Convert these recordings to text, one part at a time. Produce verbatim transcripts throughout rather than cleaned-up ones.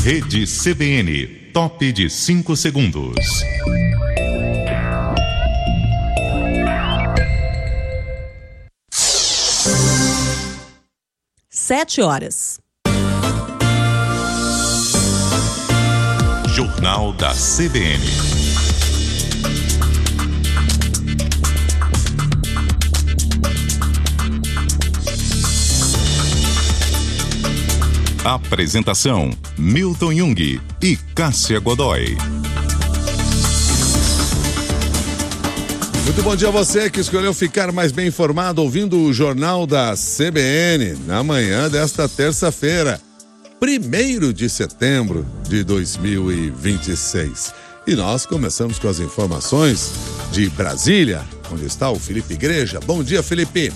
Rede C B N, top de cinco segundos. Sete horas. Jornal da C B N. Apresentação: Milton Jung e Cássia Godoy. Muito bom dia a você que escolheu ficar mais bem informado ouvindo o Jornal da C B N na manhã desta terça-feira, primeiro de setembro de dois mil e vinte e seis. E nós começamos com as informações de Brasília, onde está o Felipe Igreja. Bom dia, Felipe.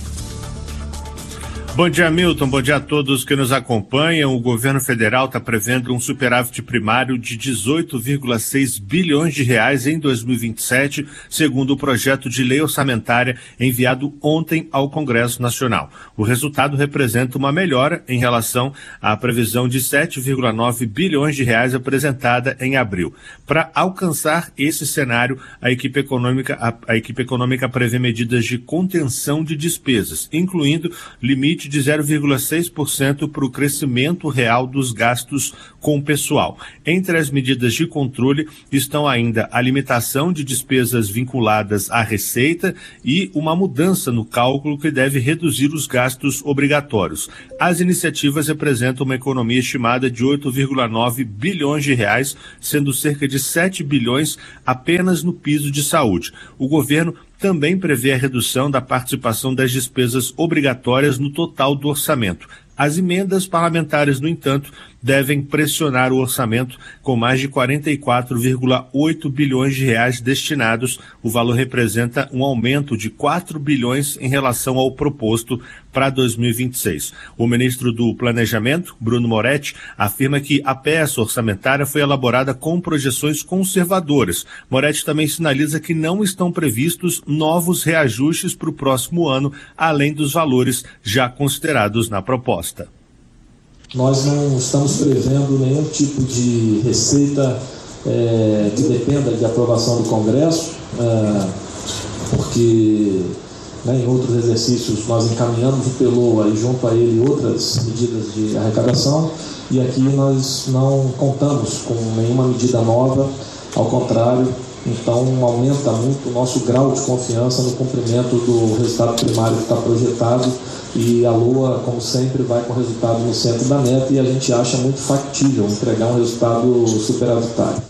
Bom dia, Milton. Bom dia a todos que nos acompanham. O governo federal está prevendo um superávit primário de dezoito vírgula seis bilhões de reais em dois mil e vinte e sete, segundo o projeto de lei orçamentária enviado ontem ao Congresso Nacional. O resultado representa uma melhora em relação à previsão de sete vírgula nove bilhões de reais apresentada em abril. Para alcançar esse cenário, a equipe econômica, a, a equipe econômica prevê medidas de contenção de despesas, incluindo limite de zero vírgula seis por cento para o crescimento real dos gastos com o pessoal. Entre as medidas de controle estão ainda a limitação de despesas vinculadas à receita e uma mudança no cálculo que deve reduzir os gastos obrigatórios. As iniciativas representam uma economia estimada de oito vírgula nove bilhões de reais, sendo cerca de sete bilhões apenas no piso de saúde. O governo também prevê a redução da participação das despesas obrigatórias no total do orçamento. As emendas parlamentares, no entanto, devem pressionar o orçamento com mais de quarenta e quatro vírgula oito bilhões de reais destinados. O valor representa um aumento de quatro bilhões em relação ao proposto para dois mil e vinte e seis. O ministro do Planejamento, Bruno Moretti, afirma que a peça orçamentária foi elaborada com projeções conservadoras. Moretti também sinaliza que não estão previstos novos reajustes para o próximo ano, além dos valores já considerados na proposta. Nós não estamos prevendo nenhum tipo de receita é, que dependa de aprovação do Congresso, é, porque né, em outros exercícios nós encaminhamos o P L O A e junto a ele outras medidas de arrecadação, e aqui nós não contamos com nenhuma medida nova, ao contrário, então aumenta muito o nosso grau de confiança no cumprimento do resultado primário que está projetado, e a LOA, como sempre, vai com o resultado no centro da meta, e a gente acha muito factível entregar um resultado superavitário.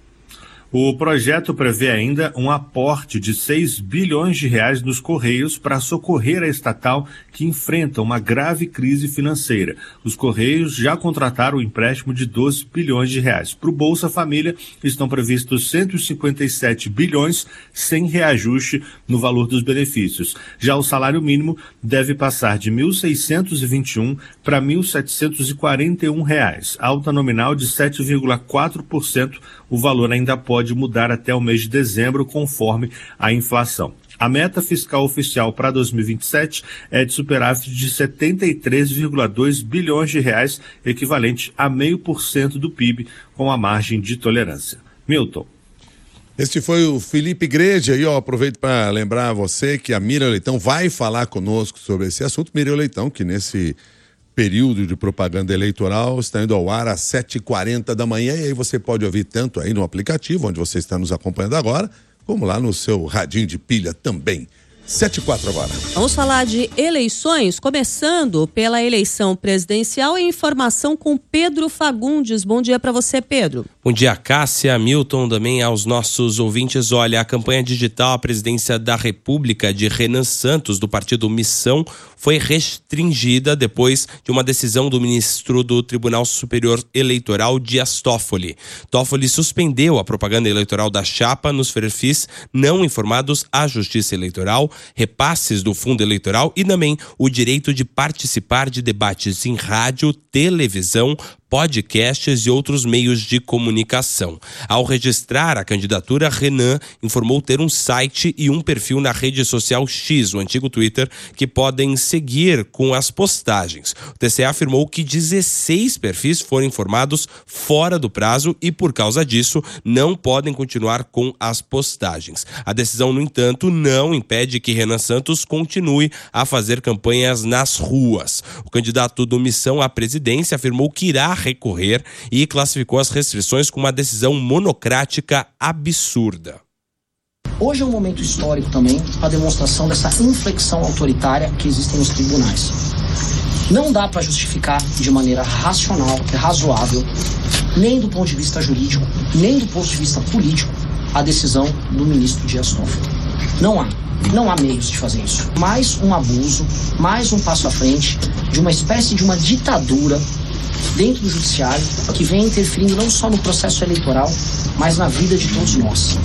O projeto prevê ainda um aporte de seis bilhões de reais nos Correios para socorrer a estatal que enfrenta uma grave crise financeira. Os Correios já contrataram um empréstimo de doze bilhões de reais. Para o Bolsa Família estão previstos cento e cinquenta e sete bilhões sem reajuste no valor dos benefícios. Já o salário mínimo deve passar de mil seiscentos e vinte e um para mil setecentos e quarenta e um reais, alta nominal de sete vírgula quatro por cento. O valor ainda pode mudar até o mês de dezembro, conforme a inflação. A meta fiscal oficial para dois mil e vinte e sete é de superávit de setenta e três vírgula dois bilhões de reais, equivalente a meio por cento do P I B, com a margem de tolerância. Milton. Este foi o Felipe Igreja, e eu aproveito para lembrar a você que a Miriam Leitão vai falar conosco sobre esse assunto. Miriam Leitão, que nesse período de propaganda eleitoral está indo ao ar às sete e quarenta da manhã, e aí você pode ouvir tanto aí no aplicativo, onde você está nos acompanhando agora, como lá no seu radinho de pilha também. sete e quatro agora. Vamos falar de eleições, começando pela eleição presidencial, e informação com Pedro Fagundes. Bom dia para você, Pedro. Bom dia, Cássia, Milton, também aos nossos ouvintes. Olha, a campanha digital à presidência da República de Renan Santos, do partido Missão, foi restringida depois de uma decisão do ministro do Tribunal Superior Eleitoral, Dias Toffoli. Toffoli suspendeu a propaganda eleitoral da chapa nos perfis não informados à Justiça Eleitoral, repasses do fundo eleitoral e também o direito de participar de debates em rádio, televisão, podcasts e outros meios de comunicação. Ao registrar a candidatura, Renan informou ter um site e um perfil na rede social X, o antigo Twitter, que podem seguir com as postagens. O T C E afirmou que dezesseis perfis foram informados fora do prazo e, por causa disso, não podem continuar com as postagens. A decisão, no entanto, não impede que Renan Santos continue a fazer campanhas nas ruas. O candidato do Missão à presidência afirmou que irá recorrer e classificou as restrições como uma decisão monocrática absurda. Hoje é um momento histórico também para a demonstração dessa inflexão autoritária que existe nos tribunais. Não dá para justificar de maneira racional, razoável, nem do ponto de vista jurídico, nem do ponto de vista político, a decisão do ministro Dias Toffoli. Não há. Não há meios de fazer isso. Mais um abuso, mais um passo à frente de uma espécie de uma ditadura dentro do judiciário que vem interferindo não só no processo eleitoral, mas na vida de todos nós.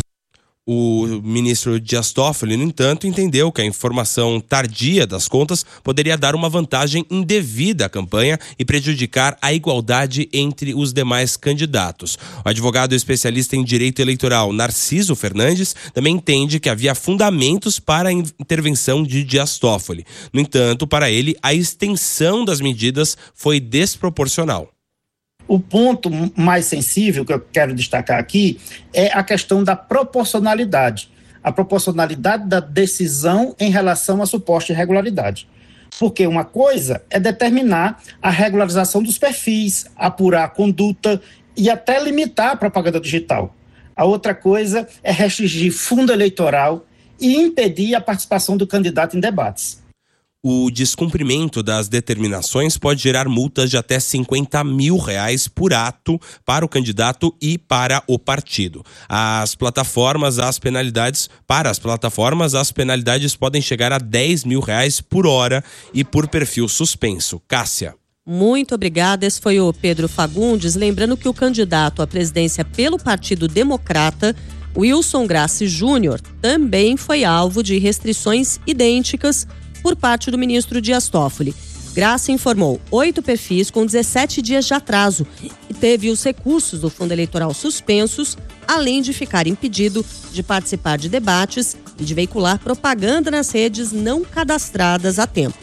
O ministro Dias Toffoli, no entanto, entendeu que a informação tardia das contas poderia dar uma vantagem indevida à campanha e prejudicar a igualdade entre os demais candidatos. O advogado especialista em direito eleitoral, Narciso Fernandes, também entende que havia fundamentos para a intervenção de Dias Toffoli. No entanto, para ele, a extensão das medidas foi desproporcional. O ponto mais sensível que eu quero destacar aqui é a questão da proporcionalidade. A proporcionalidade da decisão em relação à suposta irregularidade. Porque uma coisa é determinar a regularização dos perfis, apurar a conduta e até limitar a propaganda digital. A outra coisa é restringir fundo eleitoral e impedir a participação do candidato em debates. O descumprimento das determinações pode gerar multas de até cinquenta mil reais por ato para o candidato e para o partido. As plataformas, as penalidades, para as plataformas, as penalidades podem chegar a dez mil reais por hora e por perfil suspenso. Cássia. Muito obrigada. Esse foi o Pedro Fagundes. Lembrando que o candidato à presidência pelo Partido Democrata, Wilson Grassi Júnior, também foi alvo de restrições idênticas por parte do ministro Dias Toffoli. Grassi informou oito perfis com dezessete dias de atraso e teve os recursos do fundo eleitoral suspensos, além de ficar impedido de participar de debates e de veicular propaganda nas redes não cadastradas a tempo.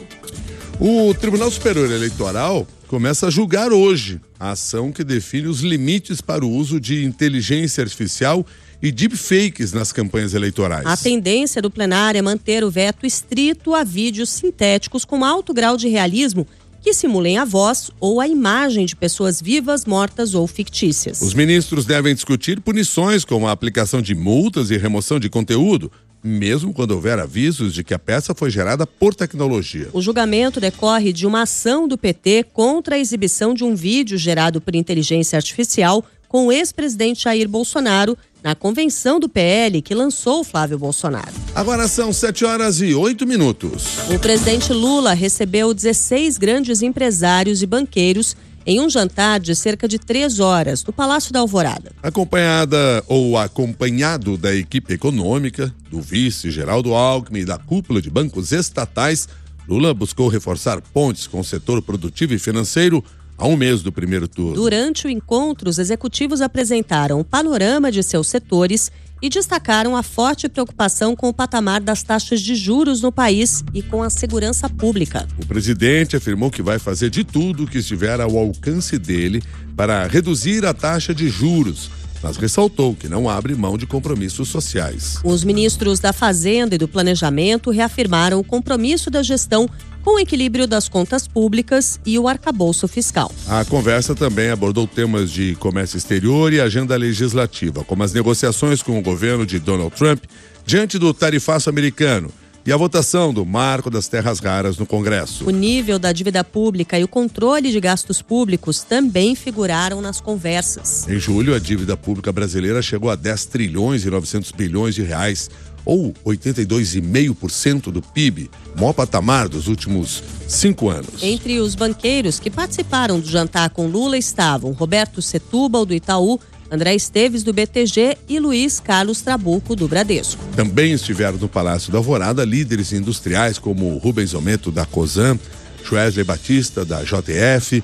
O Tribunal Superior Eleitoral começa a julgar hoje a ação que define os limites para o uso de inteligência artificial e deepfakes nas campanhas eleitorais. A tendência do plenário é manter o veto estrito a vídeos sintéticos com alto grau de realismo que simulem a voz ou a imagem de pessoas vivas, mortas ou fictícias. Os ministros devem discutir punições como a aplicação de multas e remoção de conteúdo, mesmo quando houver avisos de que a peça foi gerada por tecnologia. O julgamento decorre de uma ação do P T contra a exibição de um vídeo gerado por inteligência artificial com o ex-presidente Jair Bolsonaro na convenção do P L que lançou Flávio Bolsonaro. Agora são sete horas e oito minutos. O presidente Lula recebeu dezesseis grandes empresários e banqueiros em um jantar de cerca de três horas no Palácio da Alvorada. Acompanhada ou acompanhado da equipe econômica, do vice Geraldo Alckmin e da cúpula de bancos estatais, Lula buscou reforçar pontes com o setor produtivo e financeiro há um mês do primeiro turno. Durante o encontro, os executivos apresentaram o panorama de seus setores e destacaram a forte preocupação com o patamar das taxas de juros no país e com a segurança pública. O presidente afirmou que vai fazer de tudo o que estiver ao alcance dele para reduzir a taxa de juros, mas ressaltou que não abre mão de compromissos sociais. Os ministros da Fazenda e do Planejamento reafirmaram o compromisso da gestão com o equilíbrio das contas públicas e o arcabouço fiscal. A conversa também abordou temas de comércio exterior e agenda legislativa, como as negociações com o governo de Donald Trump diante do tarifaço americano e a votação do Marco das Terras Raras no Congresso. O nível da dívida pública e o controle de gastos públicos também figuraram nas conversas. Em julho, a dívida pública brasileira chegou a dez trilhões e novecentos bilhões de reais, ou oitenta e dois vírgula cinco por cento do P I B, maior patamar dos últimos cinco anos. Entre os banqueiros que participaram do jantar com Lula estavam Roberto Setúbal, do Itaú, André Esteves, do B T G e Luiz Carlos Trabuco, do Bradesco. Também estiveram no Palácio da Alvorada líderes industriais como Rubens Ometo, da Cosan, Wesley Batista, da J F,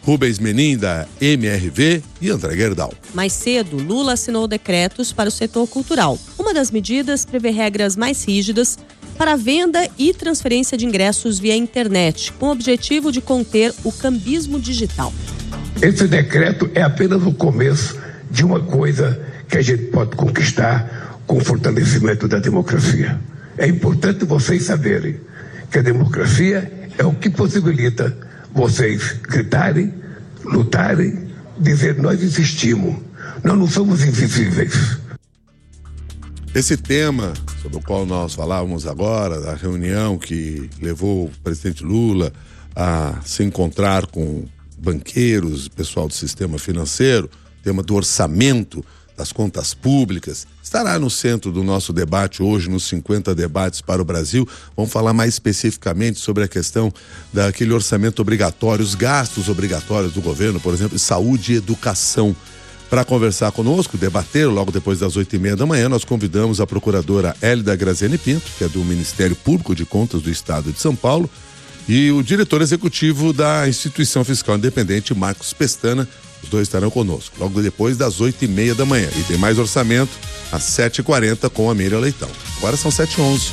Rubens Menin, da M R V, e André Gerdau. Mais cedo, Lula assinou decretos para o setor cultural. Uma das medidas prevê regras mais rígidas para a venda e transferência de ingressos via internet, com o objetivo de conter o cambismo digital. Esse decreto é apenas o começo de uma coisa que a gente pode conquistar com o fortalecimento da democracia. É importante vocês saberem que a democracia é o que possibilita vocês gritarem, lutarem, dizer nós existimos, nós não somos invisíveis. Esse tema sobre o qual nós falávamos agora, da reunião que levou o presidente Lula a se encontrar com banqueiros, pessoal do sistema financeiro, tema do orçamento, das contas públicas, estará no centro do nosso debate hoje, nos cinquenta debates para o Brasil. Vamos falar mais especificamente sobre a questão daquele orçamento obrigatório, os gastos obrigatórios do governo, por exemplo, saúde e educação. Para conversar conosco, debater logo depois das oito e meia da manhã, nós convidamos a procuradora Hélida Graziani Pinto, que é do Ministério Público de Contas do Estado de São Paulo, e o diretor executivo da Instituição Fiscal Independente, Marcos Pestana. Os dois estarão conosco, logo depois das oito e meia da manhã. E tem mais orçamento às sete e quarenta com a Miriam Leitão. Agora são sete e onze.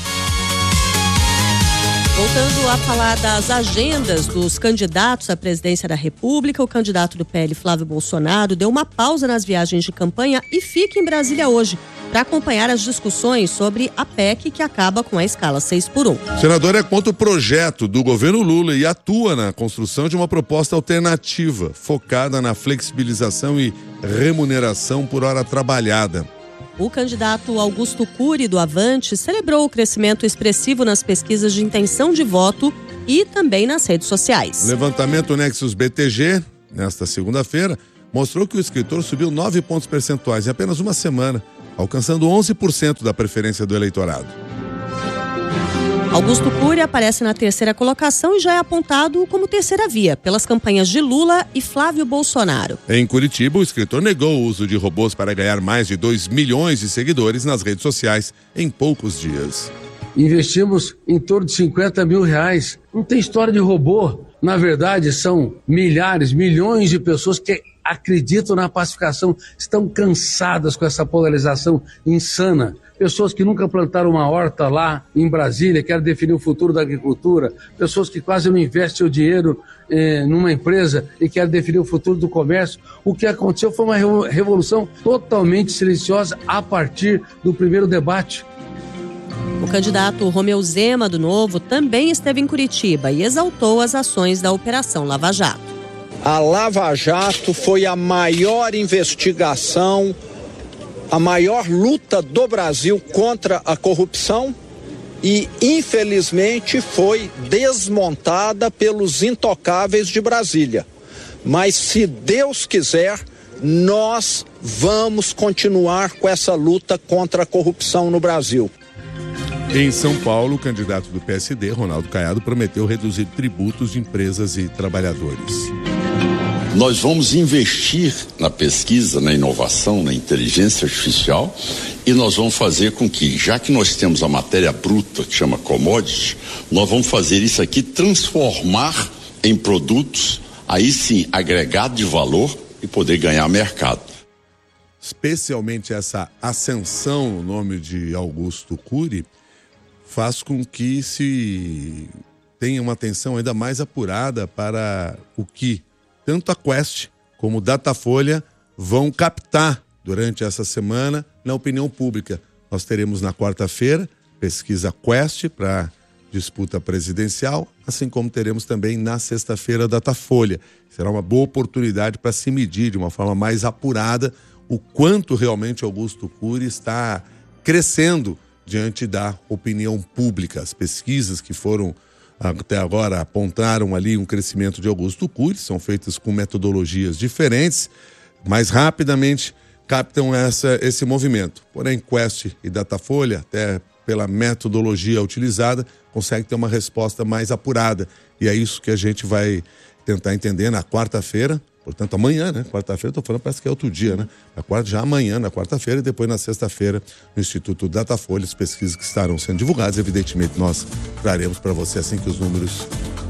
Voltando a falar das agendas dos candidatos à presidência da República, o candidato do P L, Flávio Bolsonaro, deu uma pausa nas viagens de campanha e fica em Brasília hoje para acompanhar as discussões sobre a P E C que acaba com a escala seis por um. O senador é contra o projeto do governo Lula e atua na construção de uma proposta alternativa, focada na flexibilização e remuneração por hora trabalhada. O candidato Augusto Cury, do Avante, celebrou o crescimento expressivo nas pesquisas de intenção de voto e também nas redes sociais. O levantamento Nexus B T G, nesta segunda-feira, mostrou que o escritor subiu nove pontos percentuais em apenas uma semana, alcançando onze por cento da preferência do eleitorado. Augusto Cury aparece na terceira colocação e já é apontado como terceira via pelas campanhas de Lula e Flávio Bolsonaro. Em Curitiba, o escritor negou o uso de robôs para ganhar mais de dois milhões de seguidores nas redes sociais em poucos dias. Investimos em torno de cinquenta mil reais. Não tem história de robô. Na verdade, são milhares, milhões de pessoas que acreditam na pacificação, estão cansadas com essa polarização insana. Pessoas que nunca plantaram uma horta lá em Brasília, querem definir o futuro da agricultura, pessoas que quase não investem o dinheiro eh, numa empresa e querem definir o futuro do comércio. O que aconteceu foi uma revolução totalmente silenciosa a partir do primeiro debate. O candidato Romeu Zema, do Novo, também esteve em Curitiba e exaltou as ações da Operação Lava Jato. A Lava Jato foi a maior investigação, a maior luta do Brasil contra a corrupção e, infelizmente, foi desmontada pelos intocáveis de Brasília. Mas, se Deus quiser, nós vamos continuar com essa luta contra a corrupção no Brasil. Em São Paulo, o candidato do P S D, Ronaldo Caiado, prometeu reduzir tributos de empresas e trabalhadores. Nós vamos investir na pesquisa, na inovação, na inteligência artificial e nós vamos fazer com que, já que nós temos a matéria bruta, que chama commodity, nós vamos fazer isso aqui transformar em produtos, aí sim, agregado de valor e poder ganhar mercado. Especialmente essa ascensão no nome de Augusto Cury faz com que se tenha uma atenção ainda mais apurada para o que tanto a Quest como o Datafolha vão captar durante essa semana na opinião pública. Nós teremos na quarta-feira pesquisa Quest para disputa presidencial, assim como teremos também na sexta-feira Datafolha. Será uma boa oportunidade para se medir de uma forma mais apurada o quanto realmente Augusto Cury está crescendo diante da opinião pública. As pesquisas que foram até agora apontaram ali um crescimento de Augusto Cury, são feitas com metodologias diferentes, mais rapidamente captam essa, esse movimento. Porém, Quest e Datafolha, até pela metodologia utilizada, conseguem ter uma resposta mais apurada. E é isso que a gente vai tentar entender na quarta-feira, portanto amanhã, né? Quarta-feira, estou falando, parece que é outro dia, né? Na quarta, já amanhã, na quarta-feira, e depois na sexta-feira, no Instituto Datafolha, as pesquisas que estarão sendo divulgadas, evidentemente nós traremos para você assim que os números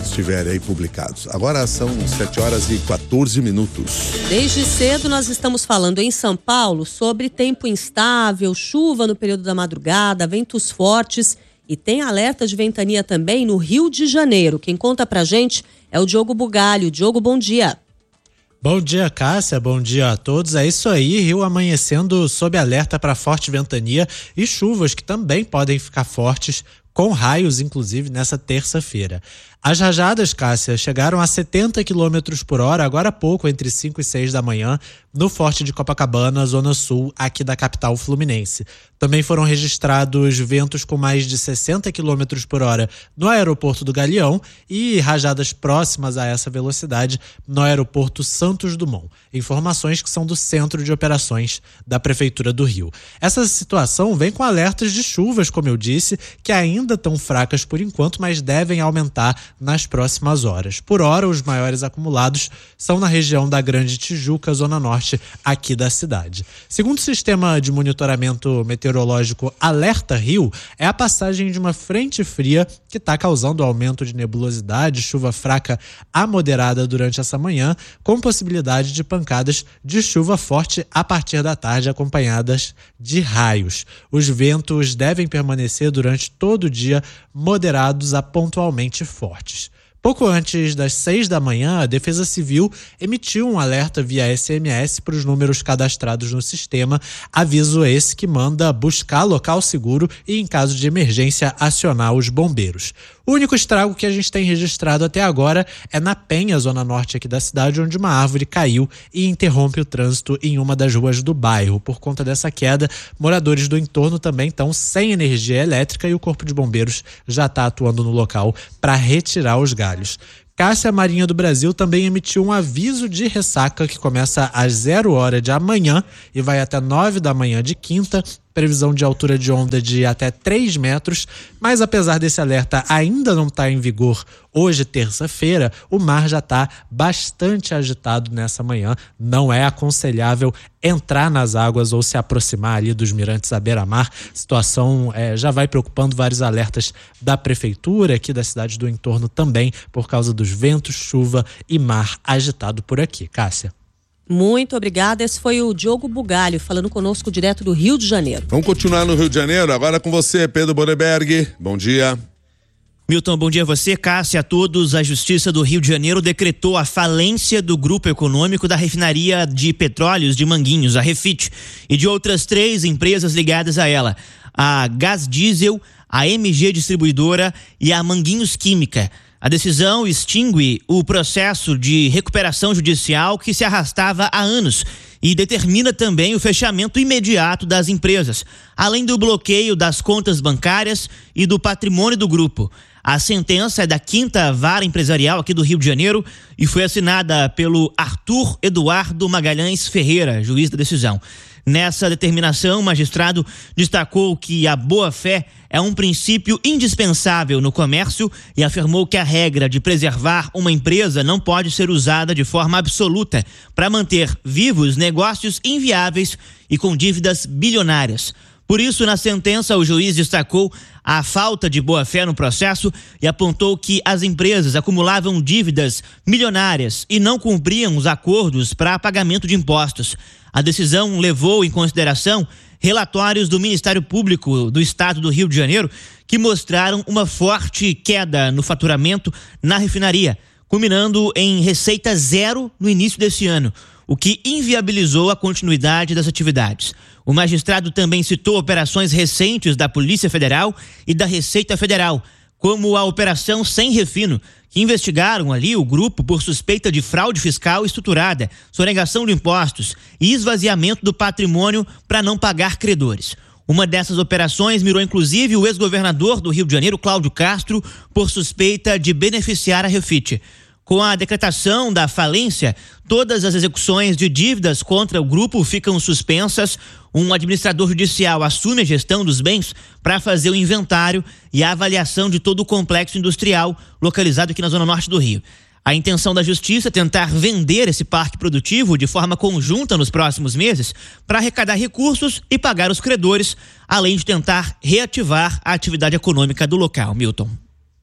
estiverem aí publicados. Agora são sete horas e quatorze minutos. Desde cedo nós estamos falando em São Paulo sobre tempo instável, chuva no período da madrugada, ventos fortes e tem alerta de ventania também no Rio de Janeiro. Quem conta pra gente é o Diogo Bugalho. Diogo, bom dia. Bom dia, Cássia. Bom dia a todos. É isso aí, Rio amanhecendo sob alerta para forte ventania e chuvas que também podem ficar fortes, com raios, inclusive, nessa terça-feira. As rajadas, Cássia, chegaram a setenta quilômetros por hora, agora há pouco, entre cinco e seis da manhã, no Forte de Copacabana, zona sul, aqui da capital fluminense. Também foram registrados ventos com mais de sessenta quilômetros por hora no aeroporto do Galeão e rajadas próximas a essa velocidade no aeroporto Santos Dumont. Informações que são do Centro de Operações da Prefeitura do Rio. Essa situação vem com alertas de chuvas, como eu disse, que ainda estão fracas por enquanto, mas devem aumentar nas próximas horas. Por hora, os maiores acumulados são na região da Grande Tijuca, zona norte aqui da cidade. Segundo o sistema de monitoramento meteorológico Alerta Rio, é a passagem de uma frente fria que está causando aumento de nebulosidade, chuva fraca a moderada durante essa manhã, com possibilidade de pancadas de chuva forte a partir da tarde, acompanhadas de raios. Os ventos devem permanecer durante todo o dia moderados a pontualmente fortes. Pouco antes das seis da manhã, a Defesa Civil emitiu um alerta via S M S para os números cadastrados no sistema, aviso esse que manda buscar local seguro e, em caso de emergência, acionar os bombeiros. O único estrago que a gente tem registrado até agora é na Penha, zona norte aqui da cidade, onde uma árvore caiu e interrompe o trânsito em uma das ruas do bairro. Por conta dessa queda, moradores do entorno também estão sem energia elétrica e o Corpo de Bombeiros já está atuando no local para retirar os galhos. Cássia, Marinha do Brasil também emitiu um aviso de ressaca que começa às zero hora de amanhã e vai até nove da manhã de quinta. Previsão de altura de onda de até três metros, mas apesar desse alerta ainda não estar em vigor hoje, terça-feira, o mar já está bastante agitado nessa manhã. Não é aconselhável entrar nas águas ou se aproximar ali dos mirantes à beira-mar. A situação é, já vai preocupando vários alertas da prefeitura aqui da cidade do entorno também, por causa dos ventos, chuva e mar agitado por aqui. Cássia. Muito obrigada. Esse foi o Diogo Bugalho falando conosco direto do Rio de Janeiro. Vamos continuar no Rio de Janeiro, agora com você, Pedro Boneberg. Bom dia. Milton, bom dia a você, Cássia, a todos. A Justiça do Rio de Janeiro decretou a falência do grupo econômico da refinaria de petróleos de Manguinhos, a Refit, e de outras três empresas ligadas a ela, a Gás Diesel, a M G Distribuidora e a Manguinhos Química. A decisão extingue o processo de recuperação judicial que se arrastava há anos e determina também o fechamento imediato das empresas, além do bloqueio das contas bancárias e do patrimônio do grupo. A sentença é da quinta Vara Empresarial aqui do Rio de Janeiro e foi assinada pelo Arthur Eduardo Magalhães Ferreira, juiz da decisão. Nessa determinação, o magistrado destacou que a boa-fé é um princípio indispensável no comércio e afirmou que a regra de preservar uma empresa não pode ser usada de forma absoluta para manter vivos negócios inviáveis e com dívidas bilionárias. Por isso, na sentença, o juiz destacou a falta de boa-fé no processo e apontou que as empresas acumulavam dívidas milionárias e não cumpriam os acordos para pagamento de impostos. A decisão levou em consideração relatórios do Ministério Público do Estado do Rio de Janeiro que mostraram uma forte queda no faturamento na refinaria, culminando em receita zero no início desse ano, o que inviabilizou a continuidade das atividades. O magistrado também citou operações recentes da Polícia Federal e da Receita Federal, como a Operação Sem Refino, que investigaram ali o grupo por suspeita de fraude fiscal estruturada, sonegação de impostos e esvaziamento do patrimônio para não pagar credores. Uma dessas operações mirou inclusive o ex-governador do Rio de Janeiro, Cláudio Castro, por suspeita de beneficiar a Refit. Com a decretação da falência, todas as execuções de dívidas contra o grupo ficam suspensas. Um administrador judicial assume a gestão dos bens para fazer o inventário e a avaliação de todo o complexo industrial localizado aqui na Zona Norte do Rio. A intenção da Justiça é tentar vender esse parque produtivo de forma conjunta nos próximos meses para arrecadar recursos e pagar os credores, além de tentar reativar a atividade econômica do local. Milton.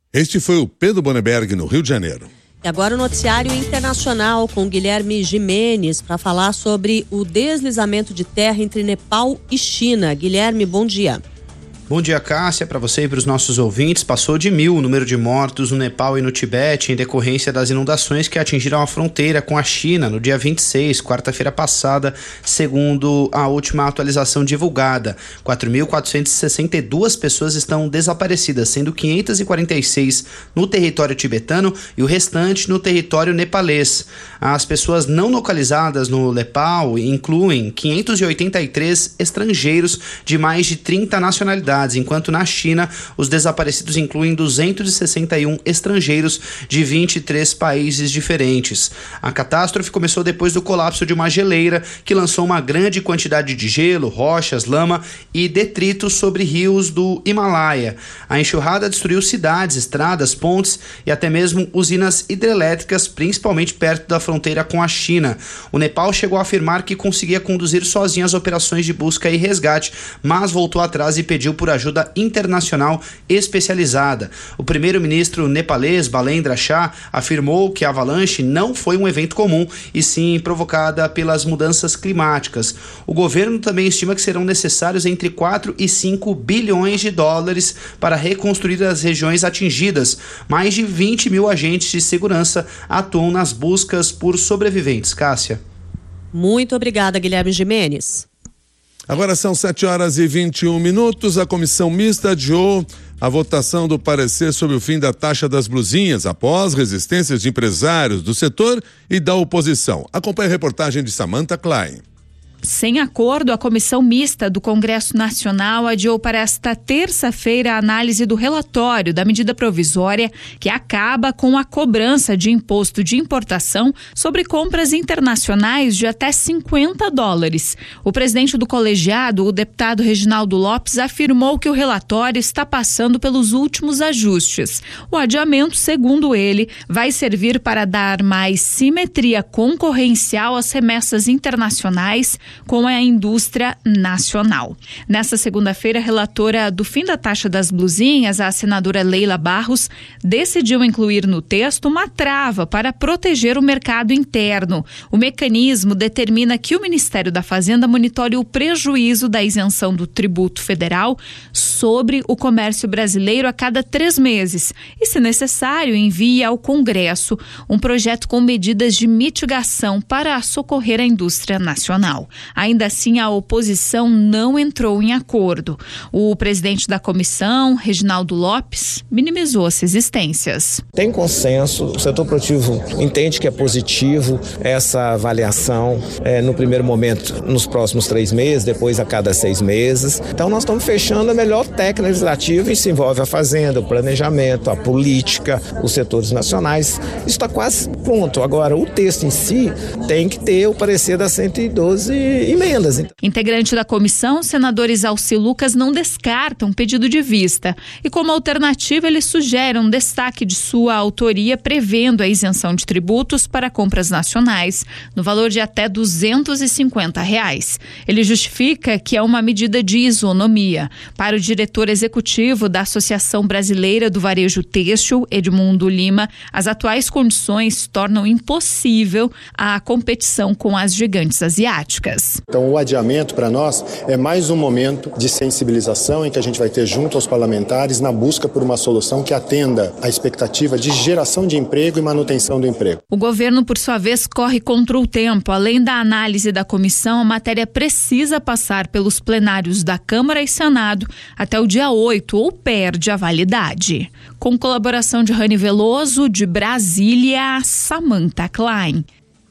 Este foi o Pedro Boneberg, no Rio de Janeiro. E agora o noticiário internacional com Guilherme Gimenez para falar sobre o deslizamento de terra entre Nepal e China. Guilherme, bom dia. Bom dia, Cássia, para você e para os nossos ouvintes. Passou de mil o número de mortos no Nepal e no Tibete em decorrência das inundações que atingiram a fronteira com a China no dia vinte e seis, quarta-feira passada, segundo a última atualização divulgada. quatro mil quatrocentas e sessenta e duas pessoas estão desaparecidas, sendo quinhentas e quarenta e seis no território tibetano e o restante no território nepalês. As pessoas não localizadas no Nepal incluem quinhentos e oitenta e três estrangeiros de mais de trinta nacionalidades, enquanto na China os desaparecidos incluem duzentos e sessenta e um estrangeiros de vinte e três países diferentes. A catástrofe começou depois do colapso de uma geleira que lançou uma grande quantidade de gelo, rochas, lama e detritos sobre rios do Himalaia. A enxurrada destruiu cidades, estradas, pontes e até mesmo usinas hidrelétricas, principalmente perto da fronteira com a China. O Nepal chegou a afirmar que conseguia conduzir sozinho as operações de busca e resgate, mas voltou atrás e pediu por ajuda internacional especializada. O primeiro-ministro nepalês, Balendra Shah, afirmou que a avalanche não foi um evento comum e sim provocada pelas mudanças climáticas. O governo também estima que serão necessários entre quatro e cinco bilhões de dólares para reconstruir as regiões atingidas. Mais de vinte mil agentes de segurança atuam nas buscas por sobreviventes. Cássia. Muito obrigada, Guilherme Gimenez. Agora são sete horas e vinte e um minutos. A comissão mista adiou a votação do parecer sobre o fim da taxa das blusinhas após resistências de empresários do setor e da oposição. Acompanhe a reportagem de Samantha Klein. Sem acordo, a Comissão Mista do Congresso Nacional adiou para esta terça-feira a análise do relatório da medida provisória que acaba com a cobrança de imposto de importação sobre compras internacionais de até cinquenta dólares. O presidente do colegiado, o deputado Reginaldo Lopes, afirmou que o relatório está passando pelos últimos ajustes. O adiamento, segundo ele, vai servir para dar mais simetria concorrencial às remessas internacionais com a indústria nacional. Nesta segunda-feira, a relatora do fim da taxa das blusinhas, a senadora Leila Barros, decidiu incluir no texto uma trava para proteger o mercado interno. O mecanismo determina que o Ministério da Fazenda monitore o prejuízo da isenção do tributo federal sobre o comércio brasileiro a cada três meses e, se necessário, envie ao Congresso um projeto com medidas de mitigação para socorrer a indústria nacional. Ainda assim, a oposição não entrou em acordo. O presidente da comissão, Reginaldo Lopes, minimizou as resistências. Tem consenso, o setor produtivo entende que é positivo essa avaliação, é, no primeiro momento nos próximos três meses, depois a cada seis meses. Então nós estamos fechando a melhor técnica legislativa e se envolve a fazenda, o planejamento, a política, os setores nacionais. Isso está quase pronto. Agora, o texto em si tem que ter o parecer das cento e doze emendas. Integrante da comissão, o senador Isalci Lucas não descarta um pedido de vista e, como alternativa, ele sugere um destaque de sua autoria prevendo a isenção de tributos para compras nacionais no valor de até duzentos e cinquenta reais. Ele justifica que é uma medida de isonomia. Para o diretor executivo da Associação Brasileira do Varejo Têxtil, Edmundo Lima, as atuais condições tornam impossível a competição com as gigantes asiáticas. Então, o adiamento para nós é mais um momento de sensibilização em que a gente vai ter junto aos parlamentares na busca por uma solução que atenda à expectativa de geração de emprego e manutenção do emprego. O governo, por sua vez, corre contra o tempo. Além da análise da comissão, a matéria precisa passar pelos plenários da Câmara e Senado até o dia oito ou perde a validade. Com colaboração de Rani Veloso, de Brasília, Samantha Klein.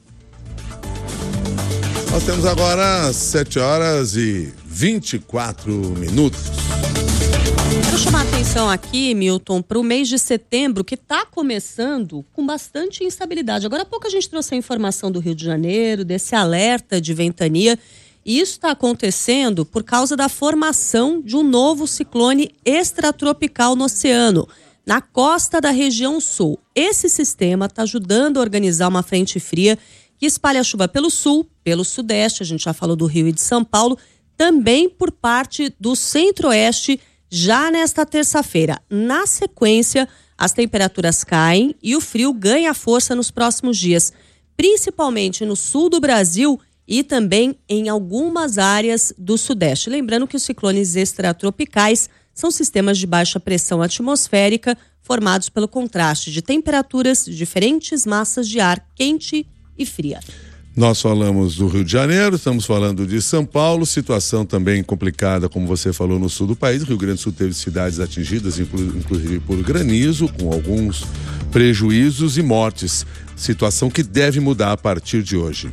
Nós temos agora sete horas e vinte e quatro minutos. Quero chamar a atenção aqui, Milton, para o mês de setembro, que está começando com bastante instabilidade. Agora há pouco a gente trouxe a informação do Rio de Janeiro, desse alerta de ventania. E isso está acontecendo por causa da formação de um novo ciclone extratropical no oceano, na costa da região sul. Esse sistema está ajudando a organizar uma frente fria que espalha chuva pelo sul, pelo sudeste, a gente já falou do Rio e de São Paulo, também por parte do centro-oeste já nesta terça-feira. Na sequência, as temperaturas caem e o frio ganha força nos próximos dias, principalmente no sul do Brasil e também em algumas áreas do Sudeste. Lembrando que os ciclones extratropicais são sistemas de baixa pressão atmosférica formados pelo contraste de temperaturas de diferentes massas de ar quente e fria. Nós falamos do Rio de Janeiro, estamos falando de São Paulo, situação também complicada, como você falou, no sul do país. O Rio Grande do Sul teve cidades atingidas, inclusive por granizo, com alguns prejuízos e mortes. Situação que deve mudar a partir de hoje.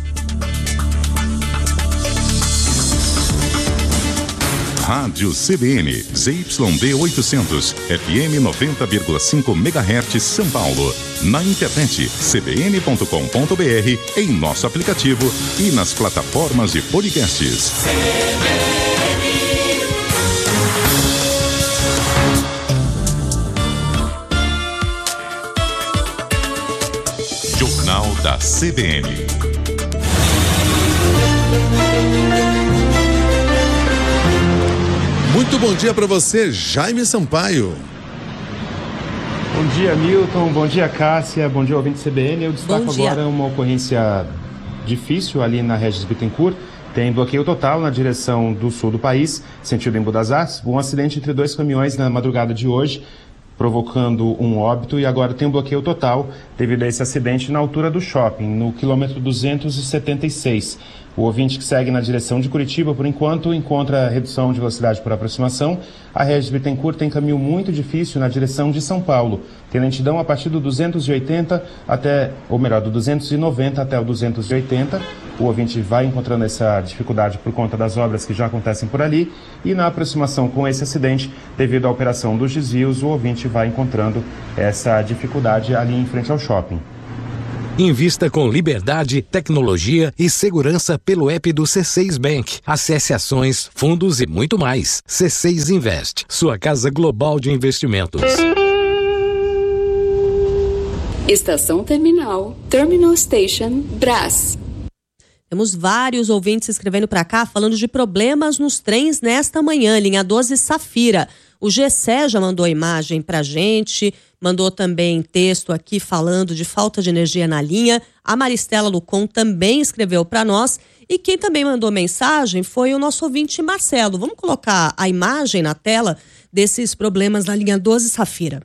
Rádio C B N, Z Y D oitocentos, F M noventa vírgula cinco megahertz São Paulo. Na internet, c b n ponto com ponto b r, em nosso aplicativo e nas plataformas de podcasts. Jornal da C B N. Muito bom dia para você, Jaime Sampaio. Bom dia, Milton. Bom dia, Cássia. Bom dia, ouvinte C B N. Eu destaco agora uma ocorrência difícil ali na Regis Bittencourt. Tem bloqueio total na direção do sul do país, sentido Embu das Artes. Um acidente entre dois caminhões na madrugada de hoje, provocando um óbito, e agora tem um bloqueio total devido a esse acidente na altura do shopping, no quilômetro duzentos e setenta e seis. O ouvinte que segue na direção de Curitiba, por enquanto, encontra redução de velocidade por aproximação. A Regis Bittencourt tem caminho muito difícil na direção de São Paulo. Tem lentidão a partir do duzentos e oitenta até, ou melhor, do duzentos e noventa até o duzentos e oitenta. O ouvinte vai encontrando essa dificuldade por conta das obras que já acontecem por ali. E na aproximação com esse acidente, devido à operação dos desvios, o ouvinte vai encontrando essa dificuldade ali em frente ao shopping. Invista com liberdade, tecnologia e segurança pelo app do C seis Bank. Acesse ações, fundos e muito mais. C seis Invest, sua casa global de investimentos. Estação Terminal, Terminal Station, Brás. Temos vários ouvintes escrevendo para cá falando de problemas nos trens nesta manhã, linha doze Safira. O Gessé já mandou imagem pra gente, mandou também texto aqui falando de falta de energia na linha. A Maristela Lucon também escreveu para nós. E quem também mandou mensagem foi o nosso ouvinte Marcelo. Vamos colocar a imagem na tela desses problemas na linha doze Safira.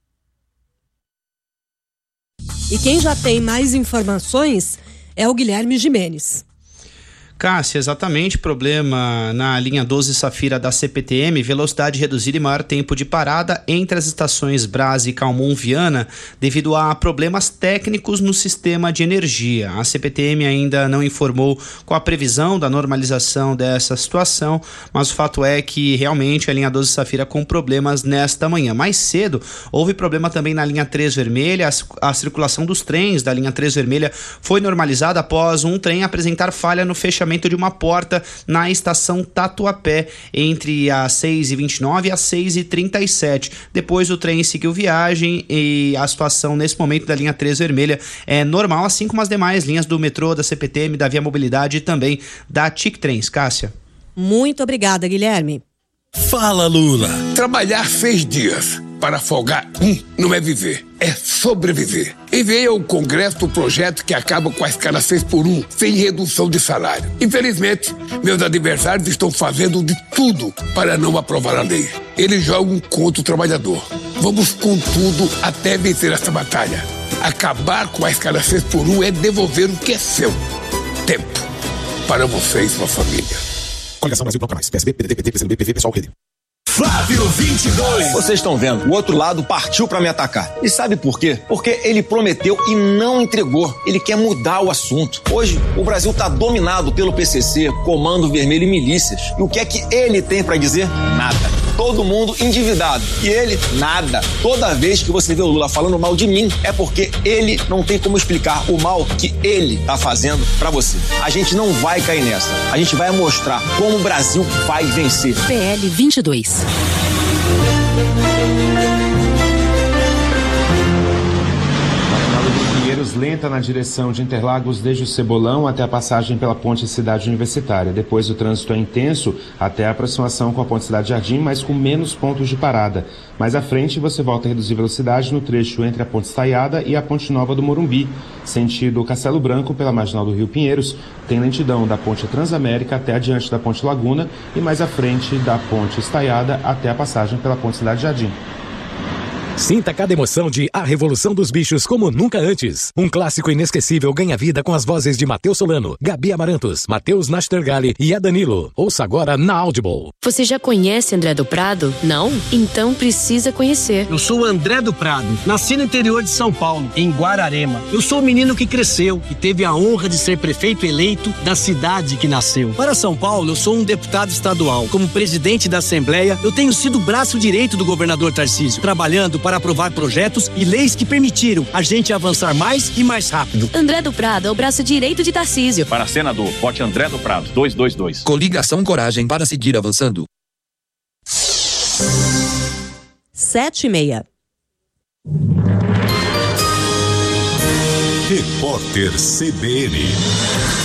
E quem já tem mais informações é o Guilherme Jimenez. Cássia, exatamente, problema na linha doze Safira da C P T M, velocidade reduzida e maior tempo de parada entre as estações Brás e Calmon Viana devido a problemas técnicos no sistema de energia. A C P T M ainda não informou qual a previsão da normalização dessa situação, mas o fato é que realmente a linha doze Safira com problemas nesta manhã. Mais cedo, houve problema também na linha três Vermelha, a, a circulação dos trens da linha três Vermelha foi normalizada após um trem apresentar falha no fechamento de uma porta na estação Tatuapé entre as seis e vinte e nove e as seis e trinta e sete. Depois o trem seguiu viagem e a situação nesse momento da linha três Vermelha é normal, assim como as demais linhas do metrô, da C P T M, da Via Mobilidade e também da T I C Trens. Cássia. Muito obrigada, Guilherme. Fala, Lula. Trabalhar seis dias para folgar um não é viver, é sobreviver. Enviei ao Congresso o projeto que acaba com a escala seis por um, sem redução de salário. Infelizmente, meus adversários estão fazendo de tudo para não aprovar a lei. Eles jogam contra o trabalhador. Vamos com tudo até vencer essa batalha. Acabar com a escala seis por um é devolver o que é seu. Tempo. Para você e sua família. Coligação Brasil Bloco Mais. P S B, P D T, P T, P C B, P V, Pessoal, Rede. Flávio vinte e dois. Vocês estão vendo, o outro lado partiu pra me atacar. E sabe por quê? Porque ele prometeu e não entregou. Ele quer mudar o assunto. Hoje, o Brasil tá dominado pelo P C C, Comando Vermelho e milícias. E o que é que ele tem pra dizer? Nada. Todo mundo endividado. E ele, nada. Toda vez que você vê o Lula falando mal de mim, é porque ele não tem como explicar o mal que ele tá fazendo pra você. A gente não vai cair nessa. A gente vai mostrar como o Brasil vai vencer. P L vinte e dois. lenta na direção de Interlagos desde o Cebolão até a passagem pela Ponte Cidade Universitária. Depois o trânsito é intenso até a aproximação com a Ponte Cidade Jardim, mas com menos pontos de parada. Mais à frente você volta a reduzir velocidade no trecho entre a Ponte Estaiada e a Ponte Nova do Morumbi. Sentido Castelo Branco pela Marginal do Rio Pinheiros, tem lentidão da Ponte Transamérica até adiante da Ponte Laguna e mais à frente da Ponte Estaiada até a passagem pela Ponte Cidade Jardim. Sinta cada emoção de A Revolução dos Bichos como nunca antes. Um clássico inesquecível ganha vida com as vozes de Matheus Solano, Gabi Amarantos, Matheus Nastergali e Adanilo. Ouça agora na Audible. Você já conhece André do Prado? Não? Então precisa conhecer. Eu sou o André do Prado, nasci no interior de São Paulo, em Guararema. Eu sou o menino que cresceu e teve a honra de ser prefeito eleito da cidade que nasceu. Para São Paulo, eu sou um deputado estadual. Como presidente da Assembleia, eu tenho sido o braço direito do governador Tarcísio, trabalhando para aprovar projetos e leis que permitiram a gente avançar mais e mais rápido. André do Prado é o braço direito de Tarcísio. Para senador, vote André do Prado, dois dois dois. Coligação Coragem para seguir avançando. Sete e meia. Repórter C B N.